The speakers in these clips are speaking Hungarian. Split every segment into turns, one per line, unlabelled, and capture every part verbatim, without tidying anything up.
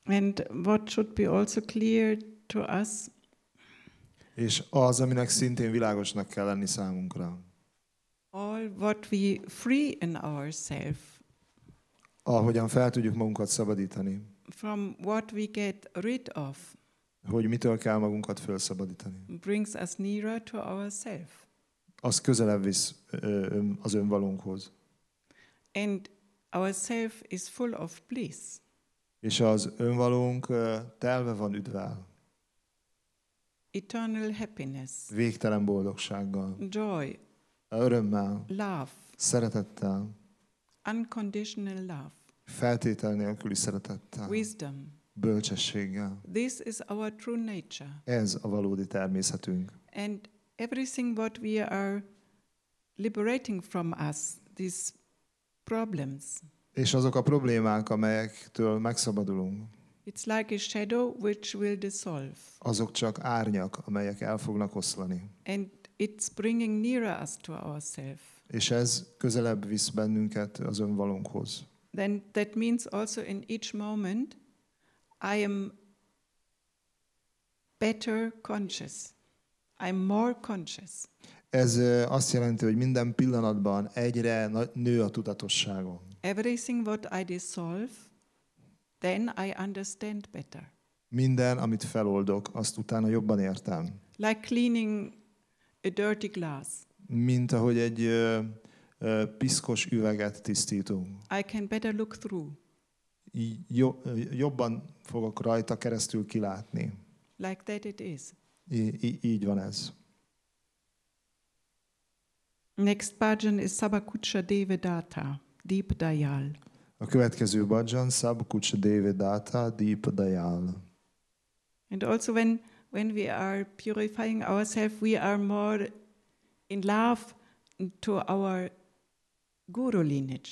And what should be also clear to us,
És az, aminek szintén világosnak kell lenni számunkra.
all what we free in ourselves
Ahogyan fel tudjuk magunkat szabadítani.
from what we get rid of
Hogy mitől kell magunkat felszabadítani.
brings us nearer to ourselves.
Az közelebb visz ö, ön- az önvalónkhoz.
And our self is full of bliss.
És az önvalónk ö, telve van üdvvel,
Eternal happiness,
végtelen boldogsággal,
joy,
örömmel,
love,
szeretettel,
unconditional love,
feltétel nélküli szeretettel,
wisdom.
bölcsességgel.
This is our true nature.
Ez a valódi természetünk.
And everything what we are liberating from us, these problems,
És azok a problémák, amelyektől megszabadulunk,
it's like a shadow which will dissolve.
azok csak árnyak, amelyek el fognak oszlani.
And it's bringing nearer us to ourselves.
És ez közelebb visz bennünket az önvalónkhoz.
Then that means also in each moment I am better conscious. I'm more conscious.
Ez ö, azt jelenti, hogy minden pillanatban egyre na- nő a tudatosságom.
Everything what I dissolve, then I understand better.
Minden, amit feloldok, azt utána jobban értem.
Like cleaning a dirty glass.
Mint ahogy egy ö, ö, piszkos üveget tisztítunk.
I can better look through.
Így jo- ö, jobban fogok rajta keresztül kilátni.
Like that it is.
Í- í- így van ez.
Next bhajan is Sabakucha Devedata, Deep Dayal.
A következő bhajan Sab Kuch Devedata Deep Dayal.
And also when, when we are purifying ourselves, we are more in love to our guru lineage.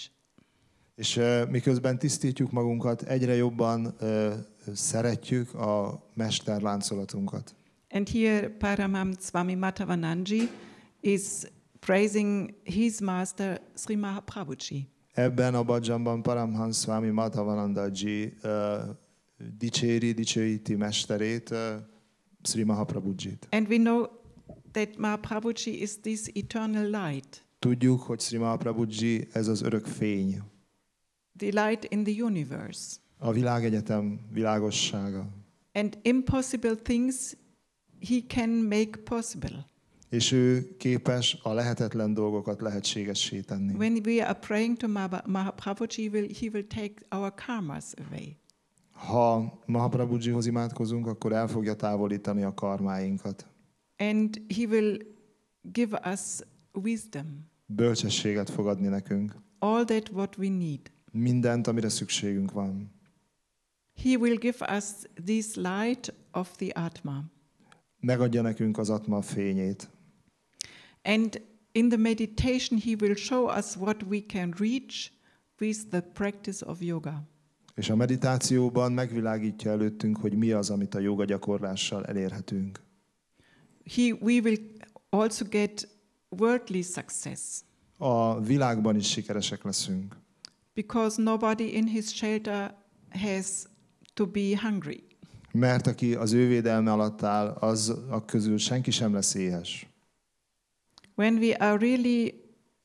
És uh, miközben tisztítjuk magunkat, egyre jobban uh, szeretjük a mesterláncolatunkat.
And here Paramaham Swami Madhavananji is praising his master Sri Mahaprabhuji.
Ebben a bhajanban Paramhans Swami Madhavanandaji uh, dicséri, dicsőíti mesterét, uh, Sri Mahaprabhujit.
And we know that Mahaprabhuji is this eternal light,
Tudjuk, hogy Sri Mahaprabhuji ez az örök fény,
the light in the universe.
a világegyetem világossága.
And impossible things he can make possible.
És ő képes a lehetetlen dolgokat lehetségessé tenni.
When we are praying to Maha- Mahaprabhuji, he will, he will take our karmas away.
Ha Mahaprabhujihoz imádkozunk, akkor el fogja távolítani a karmáinkat.
And he will give us wisdom,
Bölcsességet fog adni nekünk.
all that what we need.
Mindent, amire szükségünk van.
He will give us this light of the Atma.
Megadja nekünk az Atma fényét.
And in the meditation, he will show us what we can reach with the practice of yoga.
És a meditációban megvilágítja előttünk, hogy mi az, amit a joga gyakorlással elérhetünk.
He, we will also get worldly success
A világban is sikeresek leszünk,
because nobody in his shelter has to be hungry.
mert aki az ő védelme alatt áll, az a közül senki sem lesz éhes.
When we are really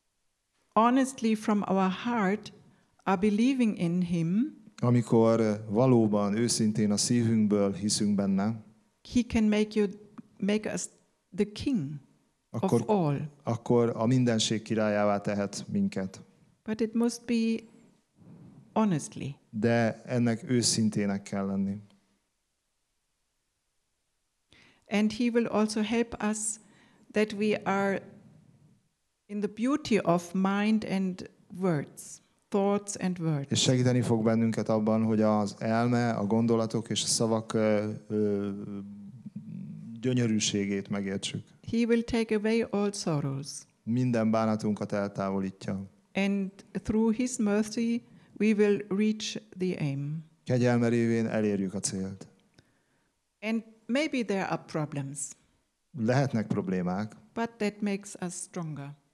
honestly from our heart are believing in him,
Amikor valóban, őszintén a szívünkből hiszünk benne,
he can make you make us the king
akkor,
of all.
akkor a mindenség királyává tehet minket.
But it must be honestly.
De ennek őszintének kell lenni.
And he will also help us that we are in the beauty of mind and words, thoughts and words.
És segíteni fog bennünket abban, hogy az elme, a gondolatok és a szavak ö, ö, gyönyörűségét megértsük.
He will take away all sorrows.
Minden bánatunkat eltávolítja.
And through his mercy we will reach the aim.
Kegyelme révén elérjük a célt.
And maybe there are problems,
Lehetnek problémák,
but that makes us stronger.